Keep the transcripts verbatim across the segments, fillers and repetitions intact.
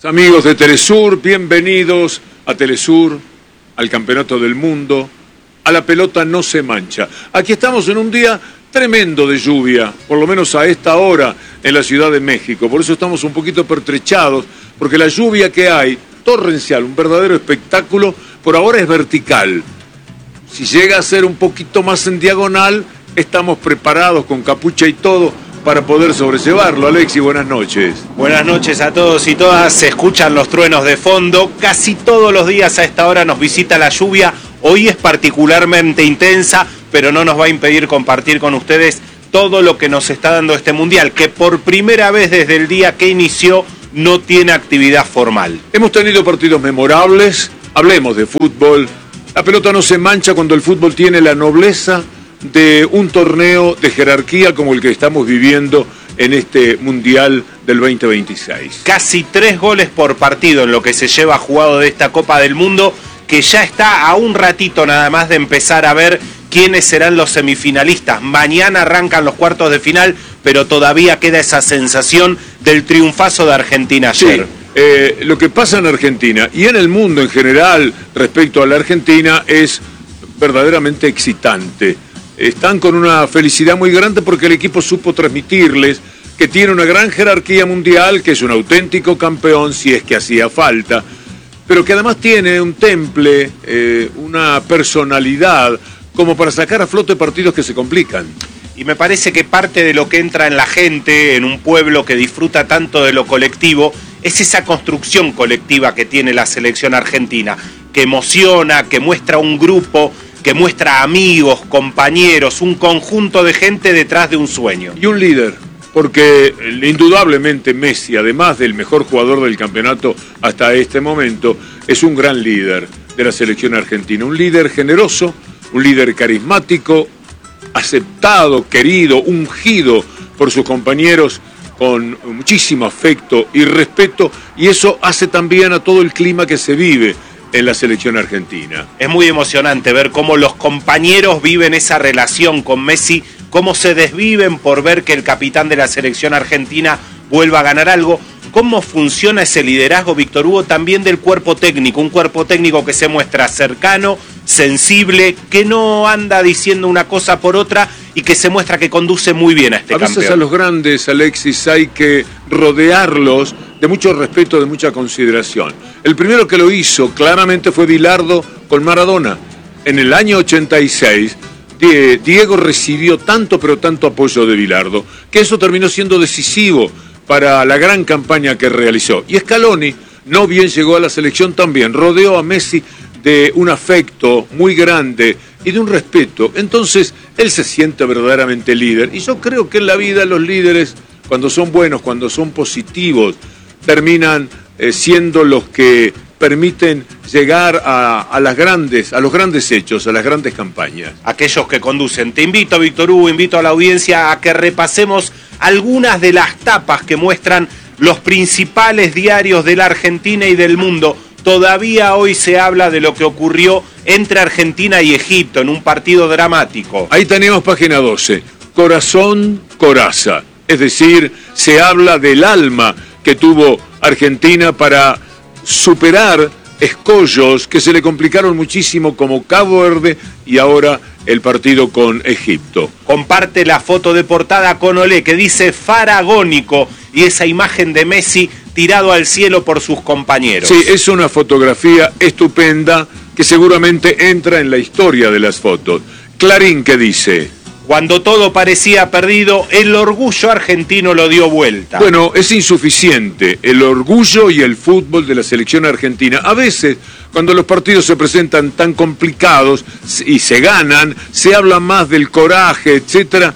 Amigos de Telesur, bienvenidos a Telesur, al Campeonato del Mundo, a la pelota no se mancha. Aquí estamos en un día tremendo de lluvia, por lo menos a esta hora en la Ciudad de México. Por eso estamos un poquito pertrechados, porque la lluvia que hay, torrencial, un verdadero espectáculo, por ahora es vertical. Si llega a ser un poquito más en diagonal, estamos preparados con capucha y todo para poder sobrellevarlo. Alexi, buenas noches. Buenas noches a todos y todas. Se escuchan los truenos de fondo. Casi todos los días a esta hora nos visita la lluvia. Hoy es particularmente intensa, pero no nos va a impedir compartir con ustedes todo lo que nos está dando este mundial, que por primera vez desde el día que inició no tiene actividad formal. Hemos tenido partidos memorables. Hablemos de fútbol. La pelota no se mancha cuando el fútbol tiene la nobleza de un torneo de jerarquía como el que estamos viviendo en este Mundial del veinte veintiséis. Casi tres goles por partido en lo que se lleva jugado de esta Copa del Mundo, que ya está a un ratito nada más de empezar a ver quiénes serán los semifinalistas. Mañana arrancan los cuartos de final, pero todavía queda esa sensación del triunfazo de Argentina ayer. Sí, eh, lo que pasa en Argentina y en el mundo en general respecto a la Argentina es verdaderamente excitante. Están con una felicidad muy grande porque el equipo supo transmitirles que tiene una gran jerarquía mundial, que es un auténtico campeón si es que hacía falta, pero que además tiene un temple, eh, una personalidad como para sacar a flote partidos que se complican. Y me parece que parte de lo que entra en la gente, en un pueblo que disfruta tanto de lo colectivo, es esa construcción colectiva que tiene la selección argentina, que emociona, que muestra un grupo, que muestra amigos, compañeros, un conjunto de gente detrás de un sueño. Y un líder, porque indudablemente Messi, además del mejor jugador del campeonato hasta este momento, es un gran líder de la selección argentina. Un líder generoso, un líder carismático, aceptado, querido, ungido por sus compañeros con muchísimo afecto y respeto, y eso hace también a todo el clima que se vive en la selección argentina. Es muy emocionante ver cómo los compañeros viven esa relación con Messi, cómo se desviven por ver que el capitán de la selección argentina vuelva a ganar algo, cómo funciona ese liderazgo, Víctor Hugo, también del cuerpo técnico, un cuerpo técnico que se muestra cercano, sensible, que no anda diciendo una cosa por otra y que se muestra que conduce muy bien a este campeón. A veces a los grandes, Alexis, hay que rodearlos de mucho respeto, de mucha consideración. El primero que lo hizo claramente fue Bilardo con Maradona. En el año ochenta y seis, Diego recibió tanto pero tanto apoyo de Bilardo, que eso terminó siendo decisivo para la gran campaña que realizó. Y Scaloni, no bien llegó a la selección también, rodeó a Messi de un afecto muy grande y de un respeto. Entonces, él se siente verdaderamente líder. Y yo creo que en la vida los líderes, cuando son buenos, cuando son positivos, terminan eh, siendo los que permiten llegar a, a las grandes, a los grandes hechos, a las grandes campañas. Aquellos que conducen. Te invito, Víctor Hugo, invito a la audiencia a que repasemos algunas de las tapas que muestran los principales diarios de la Argentina y del mundo. Todavía hoy se habla de lo que ocurrió entre Argentina y Egipto en un partido dramático. Ahí tenemos página doce, corazón, coraza. Es decir, se habla del alma que tuvo Argentina para superar escollos que se le complicaron muchísimo como Cabo Verde y ahora el partido con Egipto. Comparte la foto de portada con Olé que dice faragónico y esa imagen de Messi tirado al cielo por sus compañeros. Sí, es una fotografía estupenda que seguramente entra en la historia de las fotos. Clarín que dice: cuando todo parecía perdido, el orgullo argentino lo dio vuelta. Bueno, es insuficiente el orgullo y el fútbol de la selección argentina. A veces, cuando los partidos se presentan tan complicados y se ganan, se habla más del coraje, etcétera,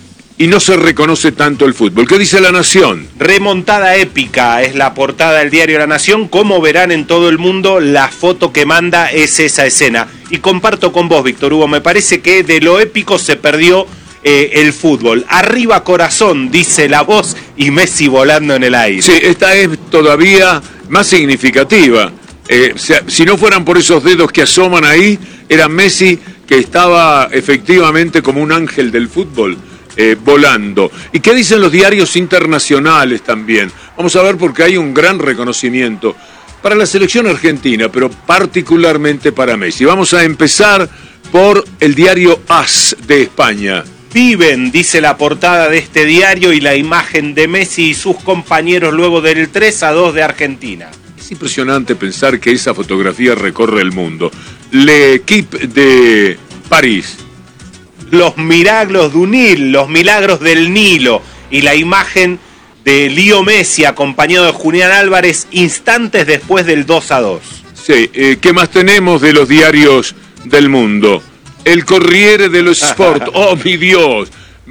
y no se reconoce tanto el fútbol. ¿Qué dice La Nación? Remontada épica es la portada del diario La Nación. Como verán en todo el mundo, la foto que manda es esa escena. Y comparto con vos, Víctor Hugo, me parece que de lo épico se perdió eh, el fútbol. Arriba corazón, dice la voz, y Messi volando en el aire. Sí, esta es todavía más significativa. Eh, si no fueran por esos dedos que asoman ahí, era Messi que estaba efectivamente como un ángel del fútbol. eh, volando. ¿Y qué dicen los diarios internacionales también? Vamos a ver, porque hay un gran reconocimiento para la selección argentina, pero particularmente para Messi. Vamos a empezar por el diario AS de España. Viven, dice la portada de este diario, y la imagen de Messi y sus compañeros luego del tres a dos de Argentina. Es impresionante pensar que esa fotografía recorre el mundo. L'Équipe de París. Los milagros de Unil, los milagros del Nilo, y la imagen de Leo Messi acompañado de Julián Álvarez instantes después del dos a dos. Sí, eh, ¿qué más tenemos de los diarios del mundo? El Corriere dello Sport, oh mi Dios,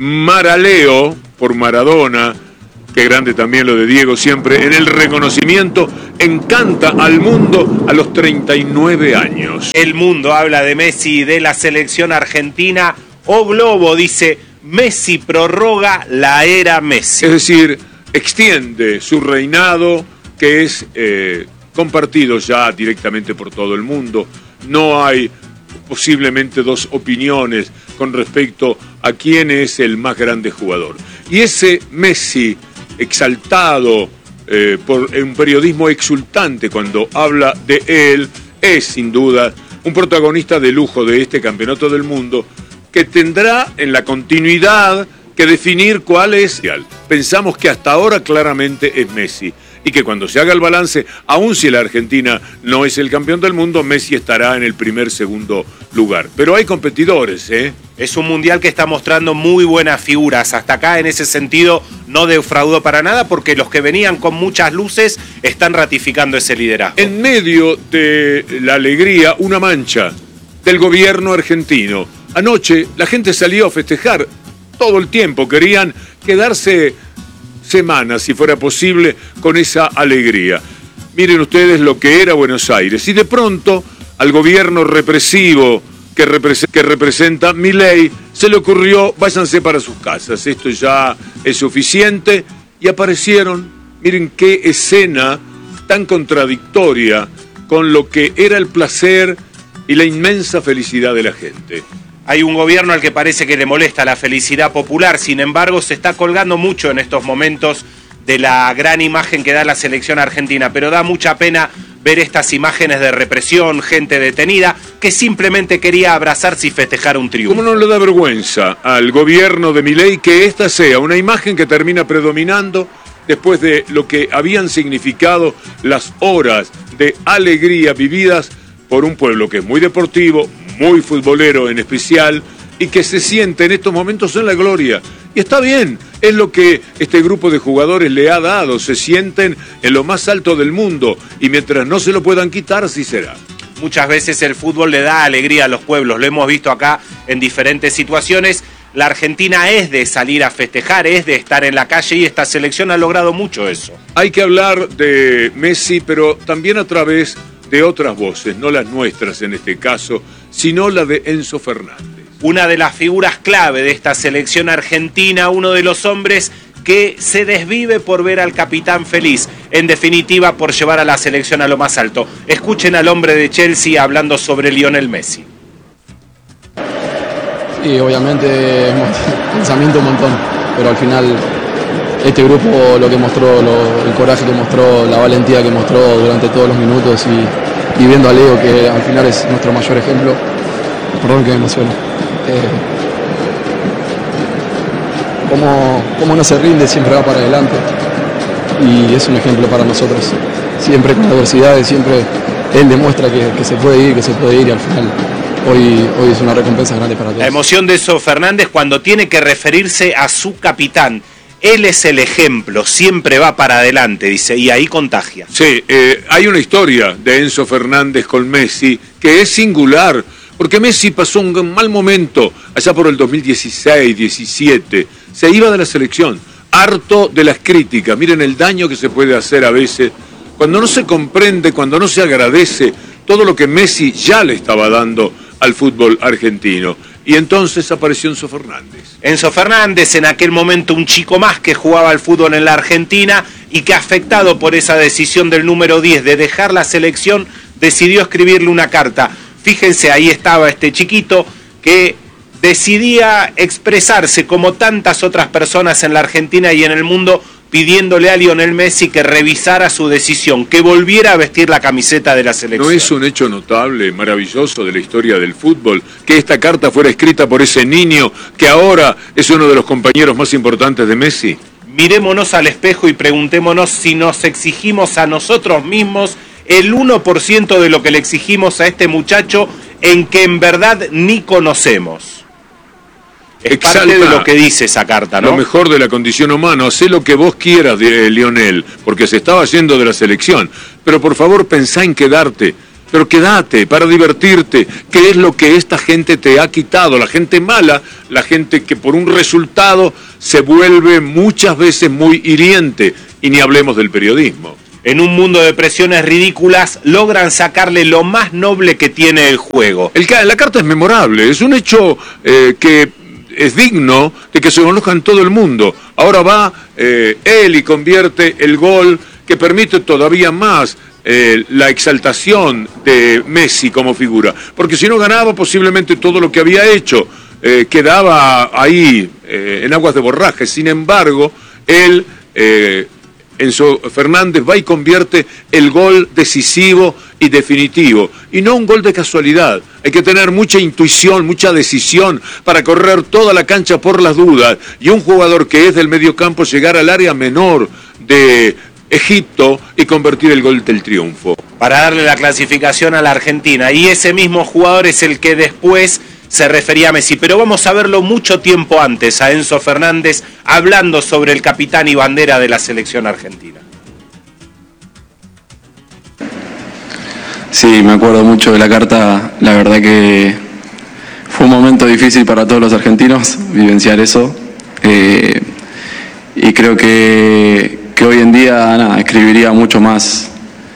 Maraleo por Maradona, qué grande también lo de Diego siempre, en el reconocimiento, encanta al mundo a los treinta y nueve años. El mundo habla de Messi y de la selección argentina. O Globo dice, Messi prorroga la era Messi. Es decir, extiende su reinado, que es eh, compartido ya directamente por todo el mundo. No hay posiblemente dos opiniones con respecto a quién es el más grande jugador. Y ese Messi exaltado eh, por un periodismo exultante cuando habla de él, es sin duda un protagonista de lujo de este campeonato del mundo, que tendrá en la continuidad que definir cuál es. Pensamos que hasta ahora claramente es Messi, y que cuando se haga el balance, aun si la Argentina no es el campeón del mundo, Messi estará en el primer, segundo lugar. Pero hay competidores, ¿eh? Es un mundial que está mostrando muy buenas figuras. Hasta acá, en ese sentido, no defraudó para nada, porque los que venían con muchas luces están ratificando ese liderazgo. En medio de la alegría, una mancha del gobierno argentino. Anoche la gente salió a festejar todo el tiempo, querían quedarse semanas, si fuera posible, con esa alegría. Miren ustedes lo que era Buenos Aires, y de pronto al gobierno represivo que, repre- que representa Milei se le ocurrió, váyanse para sus casas, esto ya es suficiente, y aparecieron, miren qué escena tan contradictoria con lo que era el placer y la inmensa felicidad de la gente. Hay un gobierno al que parece que le molesta la felicidad popular, sin embargo se está colgando mucho en estos momentos de la gran imagen que da la selección argentina, pero da mucha pena ver estas imágenes de represión, gente detenida que simplemente quería abrazarse y festejar un triunfo. ¿Cómo no le da vergüenza al gobierno de Milei que esta sea una imagen que termina predominando después de lo que habían significado las horas de alegría vividas por un pueblo que es muy deportivo, muy futbolero en especial, y que se siente en estos momentos en la gloria? Y está bien, es lo que este grupo de jugadores le ha dado, se sienten en lo más alto del mundo, y mientras no se lo puedan quitar, así será. Muchas veces el fútbol le da alegría a los pueblos, lo hemos visto acá en diferentes situaciones. La Argentina es de salir a festejar, es de estar en la calle, y esta selección ha logrado mucho eso. Hay que hablar de Messi, pero también a través de otras voces, no las nuestras en este caso, sino la de Enzo Fernández. Una de las figuras clave de esta selección argentina, uno de los hombres que se desvive por ver al capitán feliz, en definitiva por llevar a la selección a lo más alto. Escuchen al hombre de Chelsea hablando sobre Lionel Messi. Sí, obviamente pensamiento un montón, pero al final este grupo lo que mostró, lo, el coraje que mostró, la valentía que mostró durante todos los minutos, y, y viendo a Leo, que al final es nuestro mayor ejemplo, perdón que me emociono, eh, cómo, cómo no se rinde, siempre va para adelante, y es un ejemplo para nosotros. Siempre con adversidades, siempre él demuestra que, que se puede ir, que se puede ir, y al final Hoy, hoy es una recompensa grande para todos. La emoción de Enzo Fernández cuando tiene que referirse a su capitán. Él es el ejemplo, siempre va para adelante, dice, y ahí contagia. Sí, eh, hay una historia de Enzo Fernández con Messi que es singular, porque Messi pasó un mal momento allá por el dos mil dieciséis, diecisiete, se iba de la selección, harto de las críticas. Miren el daño que se puede hacer a veces cuando no se comprende, cuando no se agradece todo lo que Messi ya le estaba dando al fútbol argentino. Y entonces apareció Enzo Fernández. Enzo Fernández, en aquel momento un chico más que jugaba al fútbol en la Argentina y que, afectado por esa decisión del número diez de dejar la selección, decidió escribirle una carta. Fíjense, ahí estaba este chiquito que decidía expresarse como tantas otras personas en la Argentina y en el mundo, pidiéndole a Lionel Messi que revisara su decisión, que volviera a vestir la camiseta de la selección. ¿No es un hecho notable, maravilloso de la historia del fútbol, que esta carta fuera escrita por ese niño que ahora es uno de los compañeros más importantes de Messi? Mirémonos al espejo y preguntémonos si nos exigimos a nosotros mismos el uno por ciento de lo que le exigimos a este muchacho, en que en verdad ni conocemos. Es parte de lo que dice esa carta, ¿no? Lo mejor de la condición humana, hacé lo que vos quieras, de Lionel, porque se estaba yendo de la selección. Pero por favor pensá en quedarte, pero quédate para divertirte, que es lo que esta gente te ha quitado, la gente mala, la gente que por un resultado se vuelve muchas veces muy hiriente, y ni hablemos del periodismo. En un mundo de presiones ridículas, logran sacarle lo más noble que tiene el juego. El, la carta es memorable, es un hecho eh, que es digno de que se conozca en todo el mundo. Ahora va eh, él y convierte el gol que permite todavía más eh, la exaltación de Messi como figura. Porque si no ganaba, posiblemente todo lo que había hecho eh, quedaba ahí eh, en aguas de borraje. Sin embargo, él... Eh, Enzo Fernández va y convierte el gol decisivo y definitivo, y no un gol de casualidad. Hay que tener mucha intuición, mucha decisión para correr toda la cancha por las dudas, y un jugador que es del mediocampo llegar al área menor de Egipto y convertir el gol del triunfo. Para darle la clasificación a la Argentina, y ese mismo jugador es el que después se refería a Messi, pero vamos a verlo mucho tiempo antes, a Enzo Fernández, hablando sobre el capitán y bandera de la selección argentina. Sí, me acuerdo mucho de la carta, la verdad que fue un momento difícil para todos los argentinos vivenciar eso, eh, y creo que, que hoy en día nada, escribiría mucho más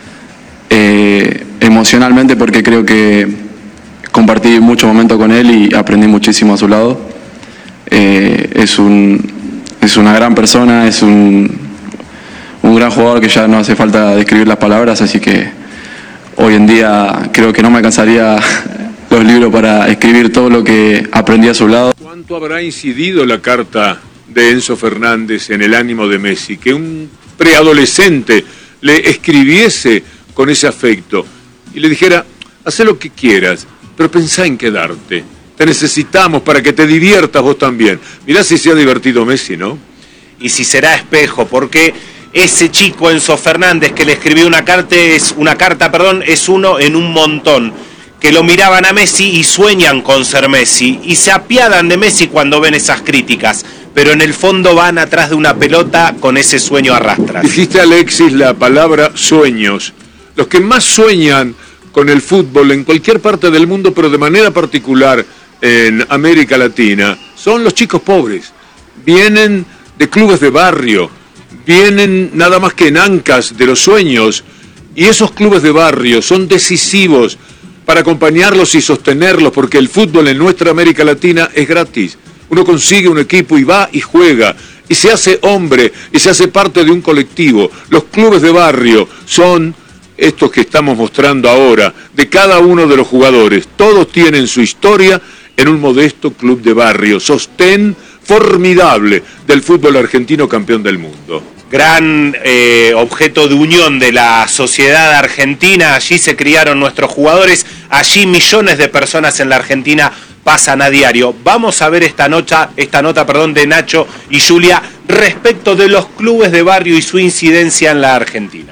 eh, emocionalmente, porque creo que compartí mucho momento con él y aprendí muchísimo a su lado. Eh, es, un, es una gran persona, es un, un gran jugador que ya no hace falta describir las palabras, así que hoy en día creo que no me alcanzaría los libros para escribir todo lo que aprendí a su lado. ¿Cuánto habrá incidido la carta de Enzo Fernández en el ánimo de Messi? Que un preadolescente le escribiese con ese afecto y le dijera, haz lo que quieras, pero pensá en quedarte. Te necesitamos para que te diviertas vos también. Mirá si se ha divertido Messi, ¿no? Y si será espejo, porque ese chico Enzo Fernández que le escribió una carta, es una carta, perdón, es uno en un montón, que lo miraban a Messi y sueñan con ser Messi, y se apiadan de Messi cuando ven esas críticas, pero en el fondo van atrás de una pelota con ese sueño a rastras. Dijiste, Alexis, la palabra sueños. Los que más sueñan con el fútbol en cualquier parte del mundo, pero de manera particular en América Latina, son los chicos pobres. Vienen de clubes de barrio, vienen nada más que en ancas de los sueños, y esos clubes de barrio son decisivos para acompañarlos y sostenerlos, porque el fútbol en nuestra América Latina es gratis. Uno consigue un equipo y va y juega, y se hace hombre, y se hace parte de un colectivo. Los clubes de barrio son estos que estamos mostrando ahora, de cada uno de los jugadores. Todos tienen su historia en un modesto club de barrio, sostén formidable del fútbol argentino, campeón del mundo. Gran eh, objeto de unión de la sociedad argentina, allí se criaron nuestros jugadores, allí millones de personas en la Argentina pasan a diario. Vamos a ver esta nota, esta nota perdón, de Nacho y Julia respecto de los clubes de barrio y su incidencia en la Argentina.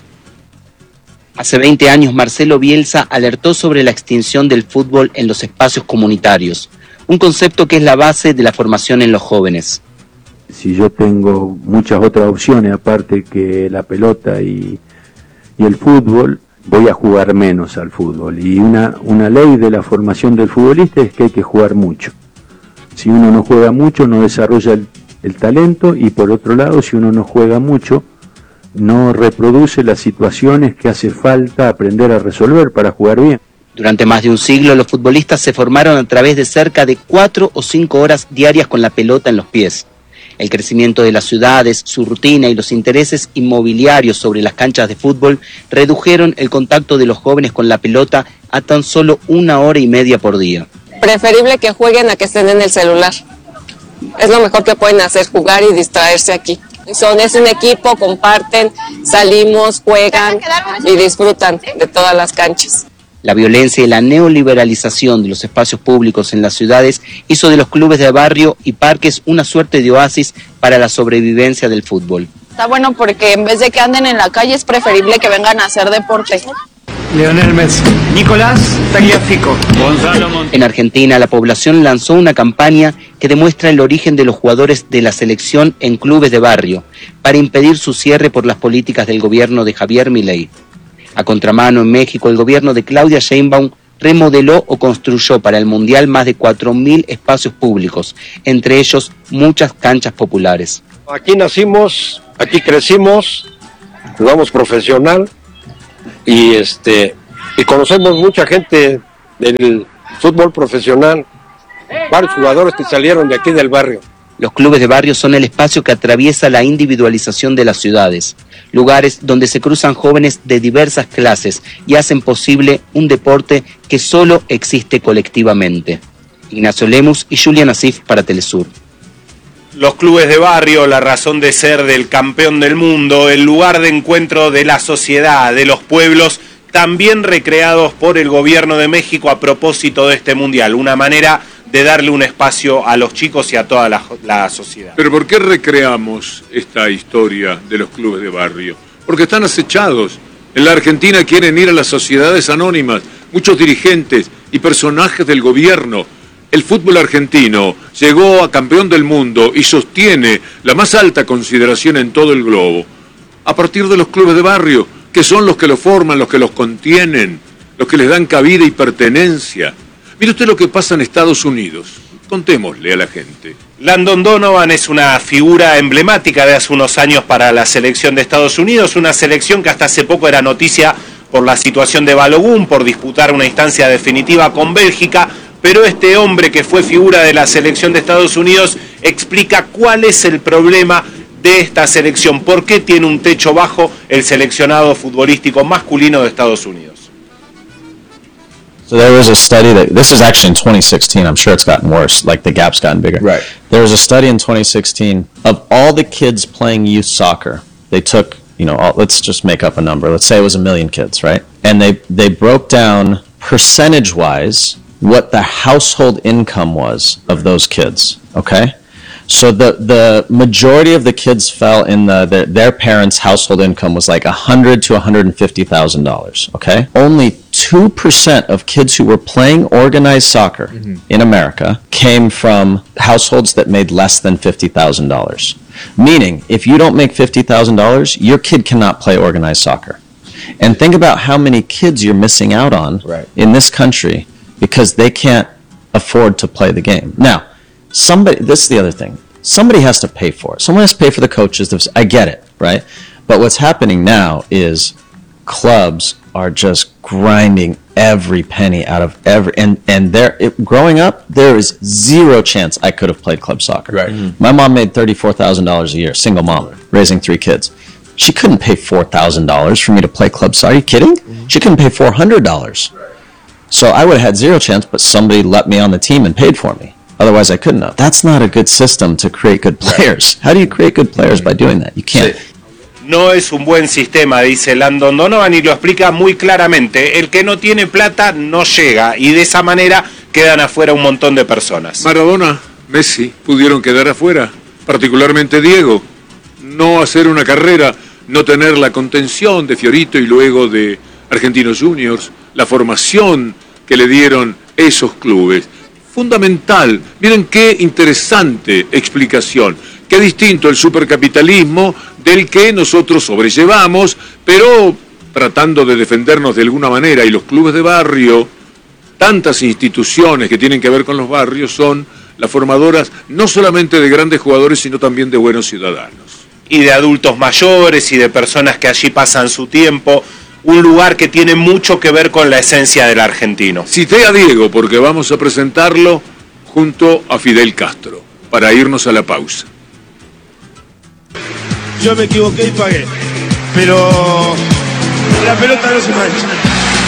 Hace veinte años Marcelo Bielsa alertó sobre la extinción del fútbol en los espacios comunitarios, un concepto que es la base de la formación en los jóvenes. Si yo tengo muchas otras opciones aparte que la pelota y, y el fútbol, voy a jugar menos al fútbol. Y una, una ley de la formación del futbolista es que hay que jugar mucho. Si uno no juega mucho, no desarrolla el, el talento, y por otro lado, si uno no juega mucho, no reproduce las situaciones que hace falta aprender a resolver para jugar bien. Durante más de un siglo, los futbolistas se formaron a través de cerca de cuatro o cinco horas diarias con la pelota en los pies. El crecimiento de las ciudades, su rutina y los intereses inmobiliarios sobre las canchas de fútbol redujeron el contacto de los jóvenes con la pelota a tan solo una hora y media por día. Preferible que jueguen a que estén en el celular. Es lo mejor que pueden hacer, jugar y distraerse aquí. Son, es un equipo, comparten, salimos, juegan y disfrutan de todas las canchas. La violencia y la neoliberalización de los espacios públicos en las ciudades hizo de los clubes de barrio y parques una suerte de oasis para la sobrevivencia del fútbol. Está bueno porque en vez de que anden en la calle es preferible que vengan a hacer deporte. Lionel Messi, Nicolás Tagliafico, Gonzalo Montiel. En Argentina, la población lanzó una campaña que demuestra el origen de los jugadores de la selección en clubes de barrio, para impedir su cierre por las políticas del gobierno de Javier Milei. A contramano, en México, el gobierno de Claudia Sheinbaum remodeló o construyó para el Mundial más de cuatro mil espacios públicos, entre ellos muchas canchas populares. Aquí nacimos, aquí crecimos, jugamos profesional y este y conocemos mucha gente del fútbol profesional, varios jugadores que salieron de aquí del barrio. Los clubes de barrio son el espacio que atraviesa la individualización de las ciudades, lugares donde se cruzan jóvenes de diversas clases y hacen posible un deporte que solo existe colectivamente. Ignacio Lemus y Julián Asif para Telesur. Los clubes de barrio, la razón de ser del campeón del mundo, el lugar de encuentro de la sociedad, de los pueblos, también recreados por el gobierno de México a propósito de este mundial, una manera de darle un espacio a los chicos y a toda la, la sociedad. Pero ¿por qué recreamos esta historia de los clubes de barrio? Porque están acechados. En la Argentina quieren ir a las sociedades anónimas, muchos dirigentes y personajes del gobierno. El fútbol argentino llegó a campeón del mundo y sostiene la más alta consideración en todo el globo a partir de los clubes de barrio, que son los que lo forman, los que los contienen, los que les dan cabida y pertenencia. Mire usted lo que pasa en Estados Unidos. Contémosle a la gente. Landon Donovan es una figura emblemática de hace unos años para la selección de Estados Unidos, una selección que hasta hace poco era noticia por la situación de Balogun, por disputar una instancia definitiva con Bélgica, pero este hombre que fue figura de la selección de Estados Unidos explica cuál es el problema de esta selección, por qué tiene un techo bajo el seleccionado futbolístico masculino de Estados Unidos. So there was a study that, this is actually in twenty sixteen, I'm sure it's gotten worse, like the gap's gotten bigger. Right. There was a study in twenty sixteen of all the kids playing youth soccer. They took, you know, all, let's just make up a number. Let's say it was a million kids, right? And they, they broke down percentage-wise what the household income was of those kids, okay? So the, the majority of the kids fell in the, the their parents' household income was like one hundred to one hundred fifty thousand dollars, okay? Only two percent of kids who were playing organized soccer mm-hmm. in America came from households that made less than fifty thousand dollars. Meaning, if you don't make fifty thousand dollars, your kid cannot play organized soccer. And think about how many kids you're missing out on right. in this country because they can't afford to play the game. Now, somebody, this is the other thing. Somebody has to pay for it. Someone has to pay for the coaches. I get it, right? But what's happening now is clubs are just grinding every penny out of every, and, and there, it, growing up, there is zero chance I could have played club soccer. Right. Mm-hmm. My mom made thirty-four thousand dollars a year, single mom, raising three kids. She couldn't pay four thousand dollars for me to play club soccer. Are you kidding? Mm-hmm. She couldn't pay four hundred dollars. So I would have had zero chance, but somebody let me on the team and paid for me. Otherwise, I couldn't have. That's not a good system to create good players. How do you create good players by doing that? You can't. Sí. No es un buen sistema, dice Landon Donovan, y lo explica muy claramente. El que no tiene plata no llega, y de esa manera quedan afuera un montón de personas. Maradona, Messi pudieron quedar afuera, particularmente Diego. No hacer una carrera, no tener la contención de Fiorito y luego de Argentinos Juniors, la formación que le dieron esos clubes. Fundamental. Miren qué interesante explicación. Qué distinto el supercapitalismo del que nosotros sobrellevamos, pero tratando de defendernos de alguna manera. Y los clubes de barrio, tantas instituciones que tienen que ver con los barrios, son las formadoras no solamente de grandes jugadores, sino también de buenos ciudadanos. Y de adultos mayores y de personas que allí pasan su tiempo. Un lugar que tiene mucho que ver con la esencia del argentino. Cité a Diego porque vamos a presentarlo junto a Fidel Castro, para irnos a la pausa. Yo me equivoqué y pagué, pero la pelota no se mancha.